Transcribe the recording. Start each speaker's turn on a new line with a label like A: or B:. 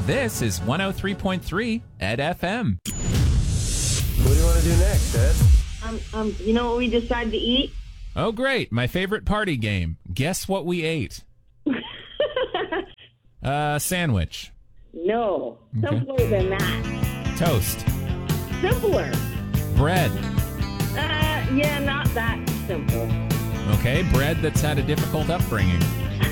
A: This is 103.3 Ed FM.
B: What do you want to do next, Ed?
C: You know what we decided to eat?
A: Oh, great. My favorite party game. Guess what we ate? Sandwich.
C: No. Simpler than that.
A: Toast.
C: Simpler.
A: Bread.
C: Yeah, not that simple.
A: Okay, bread that's had a difficult upbringing.